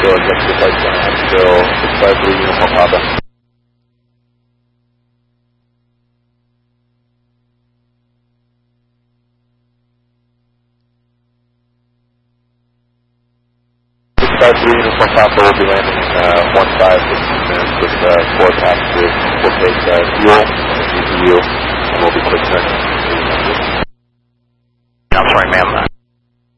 Nashville, executive flight center, Nashville, 653 Uniform Papa. 653 Uniform Papa will be landing 15 minutes with 4 passengers. We'll take fuel and GPU, and we'll be quick turning.